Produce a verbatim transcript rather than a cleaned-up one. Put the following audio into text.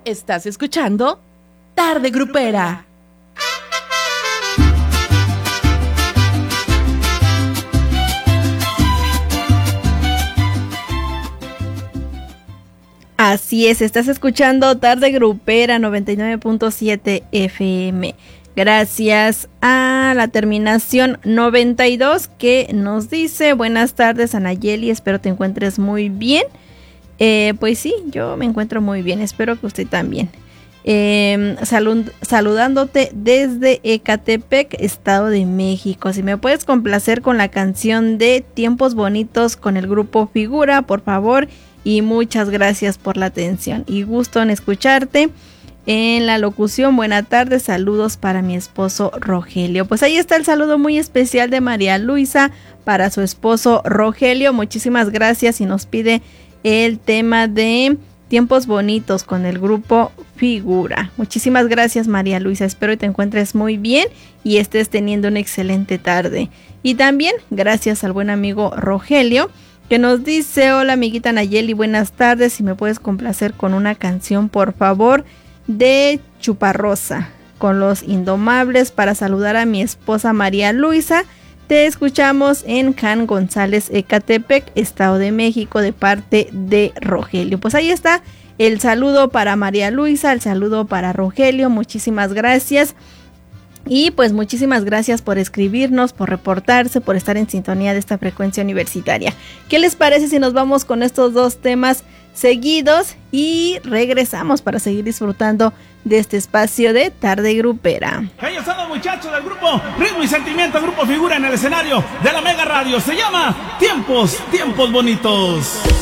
Estás escuchando Tarde Grupera. Así es, estás escuchando Tarde Grupera noventa y nueve punto siete F M. Gracias a la terminación noventa y dos que nos dice: buenas tardes, Anayeli, espero te encuentres muy bien. Eh, pues sí, yo me encuentro muy bien, espero que usted también. Eh, salud, saludándote desde Ecatepec, Estado de México. Si me puedes complacer con la canción de Tiempos Bonitos con el grupo Figura, por favor. Y muchas gracias por la atención y gusto en escucharte. En la locución, buena tarde, saludos para mi esposo Rogelio. Pues ahí está el saludo muy especial de María Luisa para su esposo Rogelio. Muchísimas gracias y nos pide el tema de Tiempos Bonitos con el grupo Figura. Muchísimas gracias, María Luisa, espero que te encuentres muy bien y estés teniendo una excelente tarde. Y también gracias al buen amigo Rogelio, que nos dice: hola amiguita Nayeli, buenas tardes, si me puedes complacer con una canción por favor de Chuparrosa con Los Indomables para saludar a mi esposa María Luisa. Te escuchamos en Can González, Ecatepec, Estado de México, de parte de Rogelio. Pues ahí está el saludo para María Luisa, el saludo para Rogelio, muchísimas gracias. Y pues muchísimas gracias por escribirnos, por reportarse, por estar en sintonía de esta frecuencia universitaria. ¿Qué les parece si nos vamos con estos dos temas seguidos y regresamos para seguir disfrutando de este espacio de Tarde Grupera? Ahí están los muchachos del grupo Ritmo y Sentimiento, grupo Figura en el escenario de la Mega Radio. Se llama Tiempos, Tiempos Bonitos.